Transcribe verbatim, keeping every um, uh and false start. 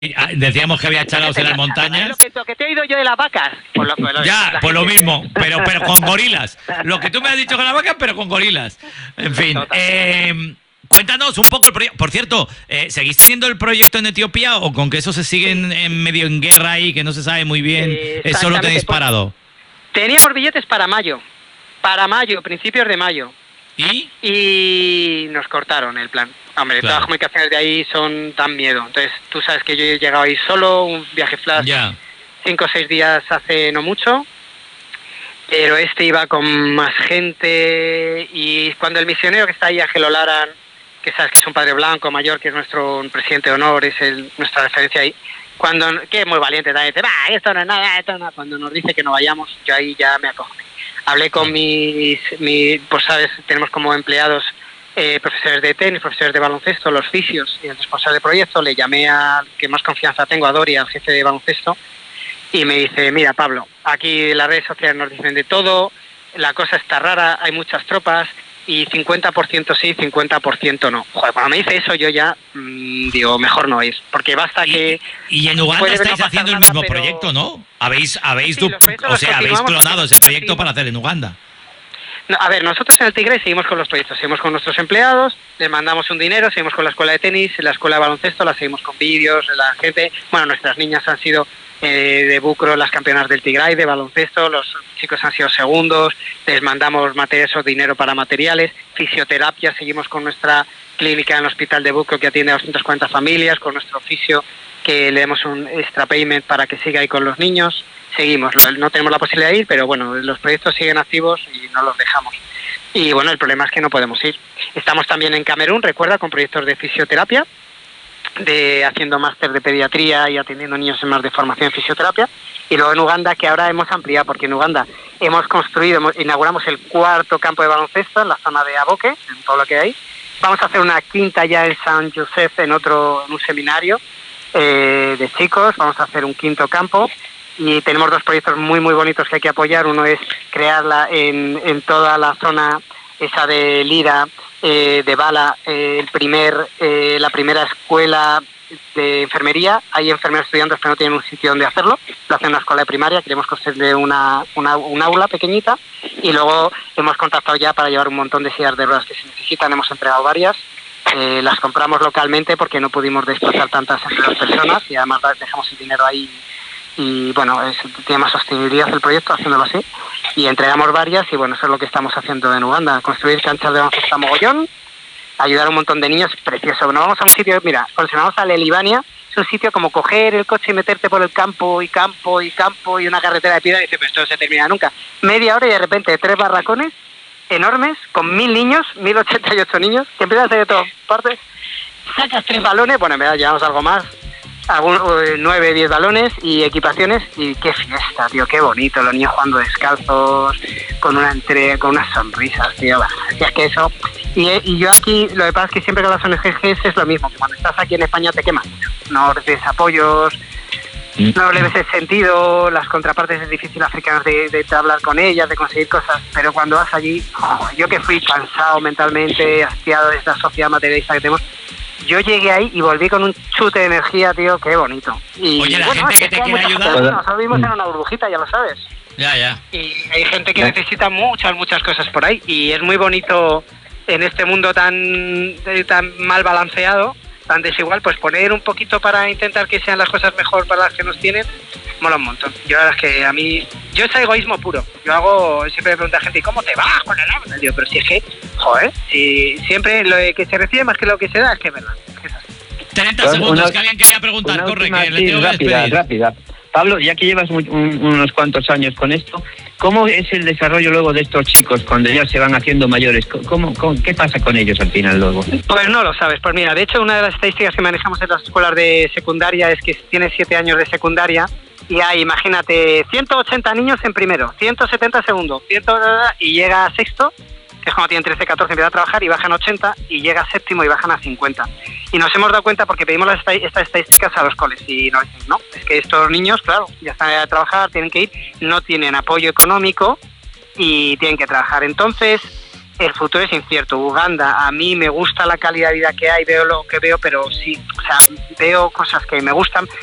Decíamos que había chalaos en las montañas. Lo que, lo que te he oído yo de las vacas. Por lo, por lo, ya, pues lo mismo, pero, pero con gorilas. Lo que tú me has dicho con las vacas, pero con gorilas. En fin. Eh, cuéntanos un poco el proyecto. Por cierto, eh, ¿seguís teniendo el proyecto en Etiopía o con que eso se sigue en, en medio en guerra ahí, que no se sabe muy bien? Eh, ¿Eso lo tenéis parado? Teníamos billetes para mayo. Para mayo, principios de mayo. ¿Y? Y nos cortaron el plan. Hombre, claro. Todas las comunicaciones de ahí son tan miedo. Entonces, tú sabes que yo he llegado ahí solo, un viaje flash, yeah. cinco o seis días hace no mucho, pero este iba con más gente y cuando el misionero que está ahí, Ángelo Lara, que sabes que es un padre blanco mayor, que es nuestro presidente de honor, es el, nuestra referencia ahí, cuando que es muy valiente, también dice, va, esto no es nada, esto no es nada. Cuando nos dice que no vayamos, yo ahí ya me acojo. Hablé con mis, mis, pues sabes, tenemos como empleados eh, profesores de tenis, profesores de baloncesto, los fisios y el responsable de proyecto. Le llamé al que más confianza tengo, a Dori, al jefe de baloncesto, y me dice, mira Pablo, aquí las redes sociales nos dicen de todo, la cosa está rara, hay muchas tropas y cincuenta por ciento sí, cincuenta por ciento no. Joder, cuando me dice eso yo ya mmm, digo, mejor no ir, porque basta que... Y, y en Uganda estáis no haciendo nada, el mismo pero... proyecto, ¿no? Habéis, habéis, sí, o sea, habéis clonado ese proyecto para hacer en Uganda. No, a ver, nosotros en el Tigre seguimos con los proyectos, seguimos con nuestros empleados, les mandamos un dinero, seguimos con la escuela de tenis, la escuela de baloncesto, la seguimos con vídeos, la gente... Bueno, nuestras niñas han sido... Eh, de Bucro, las campeonas del Tigray de baloncesto, los chicos han sido segundos, les mandamos materiales o dinero para materiales, fisioterapia, seguimos con nuestra clínica en el hospital de Bucro que atiende a doscientas cuarenta familias, con nuestro fisio que le damos un extra payment para que siga ahí con los niños, seguimos, no tenemos la posibilidad de ir, pero bueno, los proyectos siguen activos y no los dejamos. Y bueno, el problema es que no podemos ir. Estamos también en Camerún, recuerda, con proyectos de fisioterapia, de haciendo máster de pediatría y atendiendo niños en más de formación en fisioterapia, y luego en Uganda, que ahora hemos ampliado, porque en Uganda hemos construido, hemos, inauguramos el cuarto campo de baloncesto en la zona de Aboque, en todo lo que hay. Vamos a hacer una quinta ya en San Joseph, en otro, en un seminario eh, de chicos, vamos a hacer un quinto campo, y tenemos dos proyectos muy muy bonitos que hay que apoyar. Uno es crearla en, en toda la zona esa de Lira, Eh, de Bala, eh, el primer, eh, la primera escuela de enfermería. Hay enfermeros estudiantes que no tienen un sitio donde hacerlo, lo hacen en una escuela de primaria, queremos construirle una, una, una aula pequeñita, y luego hemos contactado ya para llevar un montón de sillas de ruedas que se necesitan, hemos entregado varias, eh, las compramos localmente porque no pudimos desplazar tantas entre las personas y además dejamos el dinero ahí. Y bueno, es, tiene más sostenibilidad el proyecto haciéndolo así, y entregamos varias, y bueno, eso es lo que estamos haciendo en Uganda, construir canchas de baloncesto a mogollón, ayudar a un montón de niños, precioso. Nos vamos a un sitio, mira, cuando nos vamos a Lelibania, es un sitio como coger el coche y meterte por el campo, y campo, y campo, y una carretera de piedra, y dices, pues esto no se termina nunca. Media hora y de repente tres barracones enormes, con mil niños, mil ochenta y ocho niños, que empiezan a salir de todas partes, sacas tres balones, bueno, en verdad llevamos algo más, nueve, diez balones y equipaciones, y qué fiesta, tío, qué bonito, los niños jugando descalzos, con una entrega, con unas sonrisas, tío, y es que eso, y, y yo aquí, lo que pasa es que siempre con las O N Ges es lo mismo, que cuando estás aquí en España te quemas mucho, no recibes apoyos, no le ves el sentido, las contrapartes es difícil africanas de, de, de hablar con ellas, de conseguir cosas, pero cuando vas allí, oh, yo que fui cansado mentalmente, hastiado de esta sociedad materialista que tenemos, yo llegué ahí y volví con un chute de energía, tío, qué bonito. Y oye, la bueno, gente que te quiere ayudar... Nosotros vivimos en una burbujita, ya lo sabes. Ya, ya. Y hay gente que necesita muchas, muchas cosas por ahí. Y es muy bonito en este mundo tan, tan mal balanceado, tan desigual, pues poner un poquito para intentar que sean las cosas mejor para las que nos tienen, mola un montón. Yo la verdad es que a mí... Yo es egoísmo puro. Yo hago... Siempre me pregunta a gente, ¿y cómo te vas con el agua? Digo, pero si es que... Joder, si siempre lo que se recibe más que lo que se da, es que es verdad. Es que es así. treinta segundos, una, que alguien quería preguntar, corre, que le tengo que rápida, despedir. rápida. Pablo, ya que llevas un, un, unos cuantos años con esto, ¿cómo es el desarrollo luego de estos chicos cuando ya se van haciendo mayores? ¿Cómo, cómo, ¿Qué pasa con ellos al final luego? Pues no lo sabes. Pues mira, de hecho, una de las estadísticas que manejamos en las escuelas de secundaria es que tienes siete años de secundaria y hay, imagínate, ciento ochenta niños en primero, ciento setenta en segundo, cien, y llega a sexto, que es cuando tienen trece, catorce, empiezan a trabajar y bajan ochenta, y llega a séptimo y bajan a cincuenta. Y nos hemos dado cuenta porque pedimos las esta- estas estadísticas a los coles y nos dicen, no, es que estos niños, claro, ya están a trabajar, tienen que ir, no tienen apoyo económico y tienen que trabajar. Entonces, el futuro es incierto. Uganda, a mí me gusta la calidad de vida que hay, veo lo que veo, pero sí, o sea, veo cosas que me gustan,